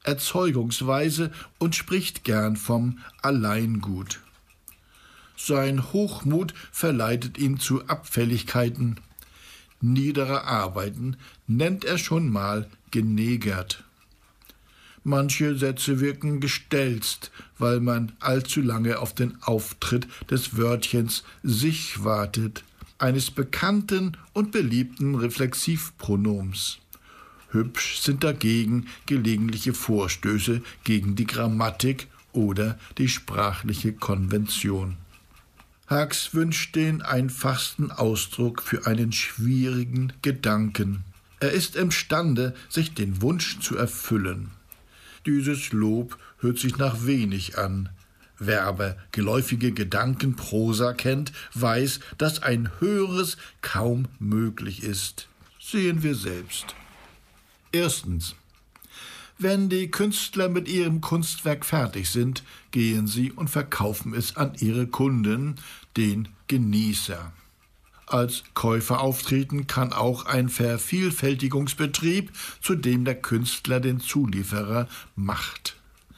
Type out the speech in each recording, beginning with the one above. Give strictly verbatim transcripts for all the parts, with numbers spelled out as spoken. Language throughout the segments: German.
Erzeugungsweise und spricht gern vom Alleingut. Sein Hochmut verleitet ihn zu Abfälligkeiten. Niedere Arbeiten nennt er schon mal genegert. Manche Sätze wirken gestelzt, weil man allzu lange auf den Auftritt des Wörtchens sich wartet, eines bekannten und beliebten Reflexivpronoms. Hübsch sind dagegen gelegentliche Vorstöße gegen die Grammatik oder die sprachliche Konvention. Hux wünscht den einfachsten Ausdruck für einen schwierigen Gedanken. Er ist imstande, sich den Wunsch zu erfüllen. Dieses Lob hört sich nach wenig an. Wer aber geläufige Gedankenprosa kennt, weiß, dass ein höheres kaum möglich ist. Sehen wir selbst. Erstens. Wenn die Künstler mit ihrem Kunstwerk fertig sind, gehen sie und verkaufen es an ihre Kunden, den Genießer. Als Käufer auftreten kann auch ein Vervielfältigungsbetrieb, zu dem der Künstler den Zulieferer macht.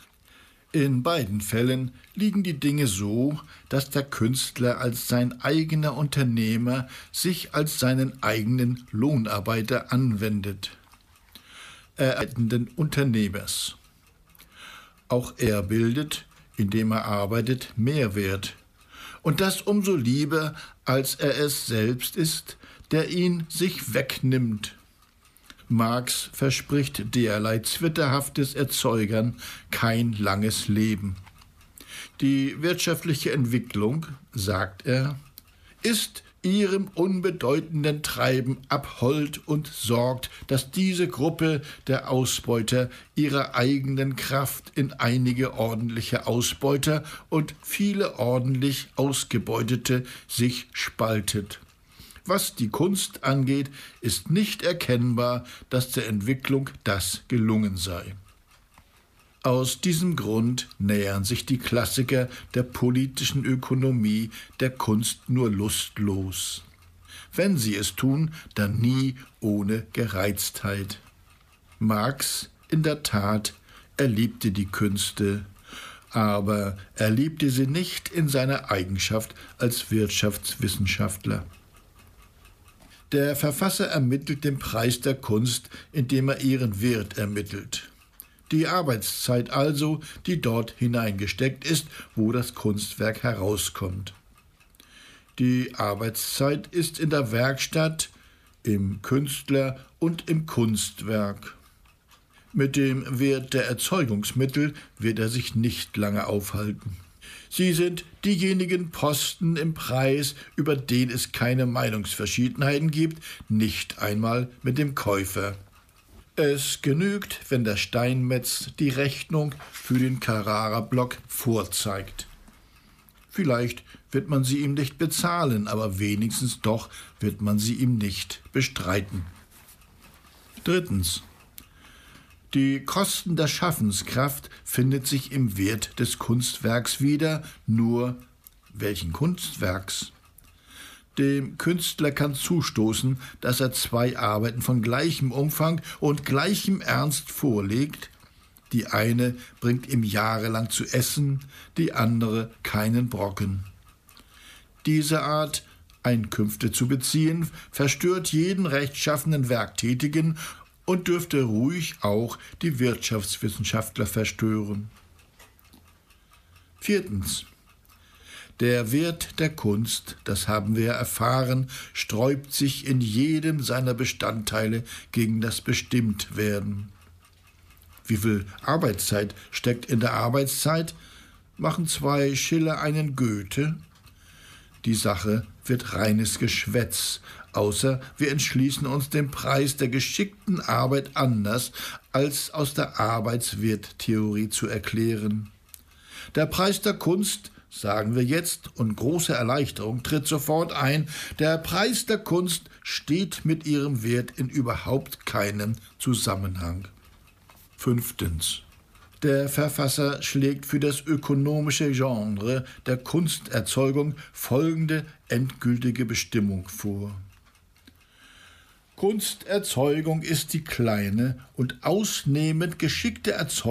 In beiden Fällen liegen die Dinge so, dass der Künstler als sein eigener Unternehmer sich als seinen eigenen Lohnarbeiter anwendet. Erhaltenden Unternehmers. Auch er bildet, indem er arbeitet, Mehrwert. Und das umso lieber, als er es selbst ist, der ihn sich wegnimmt. Marx verspricht derlei zwitterhaftes Erzeugern kein langes Leben. Die wirtschaftliche Entwicklung, sagt er, ist ihrem unbedeutenden Treiben abhold und sorgt, dass diese Gruppe der Ausbeuter ihrer eigenen Kraft in einige ordentliche Ausbeuter und viele ordentlich Ausgebeutete sich spaltet. Was die Kunst angeht, ist nicht erkennbar, dass der Entwicklung das gelungen sei. Aus diesem Grund nähern sich die Klassiker der politischen Ökonomie der Kunst nur lustlos. Wenn sie es tun, dann nie ohne Gereiztheit. Marx, in der Tat, er liebte die Künste, aber er liebte sie nicht in seiner Eigenschaft als Wirtschaftswissenschaftler. Der Verfasser ermittelt den Preis der Kunst, indem er ihren Wert ermittelt. Die Arbeitszeit also, die dort hineingesteckt ist, wo das Kunstwerk herauskommt. Die Arbeitszeit ist in der Werkstatt, im Künstler und im Kunstwerk. Mit dem Wert der Erzeugungsmittel wird er sich nicht lange aufhalten. Sie sind diejenigen Posten im Preis, über den es keine Meinungsverschiedenheiten gibt, nicht einmal mit dem Käufer. Es genügt, wenn der Steinmetz die Rechnung für den Carrara-Block vorzeigt. Vielleicht wird man sie ihm nicht bezahlen, aber wenigstens doch wird man sie ihm nicht bestreiten. Drittens. Die Kosten der Schaffenskraft findet sich im Wert des Kunstwerks wieder, nur welchen Kunstwerks? Dem Künstler kann zustoßen, dass er zwei Arbeiten von gleichem Umfang und gleichem Ernst vorlegt. Die eine bringt ihm jahrelang zu essen, die andere keinen Brocken. Diese Art, Einkünfte zu beziehen, verstört jeden rechtschaffenen Werktätigen und dürfte ruhig auch die Wirtschaftswissenschaftler verstören. Viertens. Der Wert der Kunst, das haben wir erfahren, sträubt sich in jedem seiner Bestandteile gegen das Bestimmtwerden. Wie viel Arbeitszeit steckt in der Arbeitszeit? Machen zwei Schiller einen Goethe? Die Sache wird reines Geschwätz, außer wir entschließen uns den Preis der geschickten Arbeit anders als aus der Arbeitswerttheorie zu erklären. Der Preis der Kunst, sagen wir jetzt, und große Erleichterung tritt sofort ein, der Preis der Kunst steht mit ihrem Wert in überhaupt keinem Zusammenhang. Fünftens. Der Verfasser schlägt für das ökonomische Genre der Kunsterzeugung folgende endgültige Bestimmung vor. Kunsterzeugung ist die kleine und ausnehmend geschickte Erzeugung